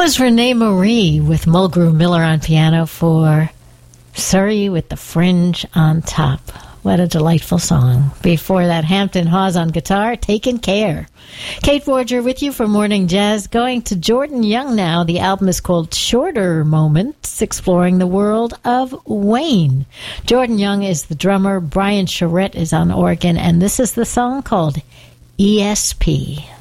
was Renee Marie with Mulgrew Miller on piano for Surrey with the Fringe on Top. What a delightful song. Before that, Hampton Hawes on guitar, Taken Care. Kate Forger with you for Morning Jazz. Going to Jordan Young now. The album is called Shorter Moments, exploring the world of Wayne. Jordan Young is the drummer. Brian Charette is on organ. And this is the song called ESP.